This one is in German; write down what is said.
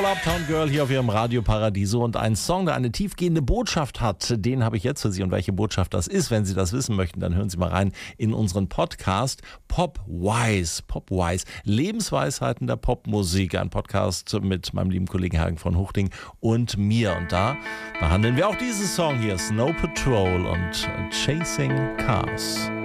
Uptown Girl hier auf Ihrem Radio Paradiso und ein Song, der eine tiefgehende Botschaft hat, den habe ich jetzt für Sie. Und welche Botschaft das ist, wenn Sie das wissen möchten, dann hören Sie mal rein in unseren Podcast Popwise. Popwise, Lebensweisheiten der Popmusik. Ein Podcast mit meinem lieben Kollegen Hagen von Huchting und mir. Und da behandeln wir auch diesen Song hier, Snow Patrol und Chasing Cars.